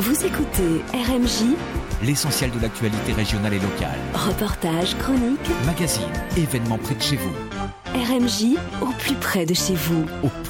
Vous écoutez RMJ, l'essentiel de l'actualité régionale et locale. Reportages, chroniques, Magazine, événements près de chez vous. RMJ au plus près de chez vous.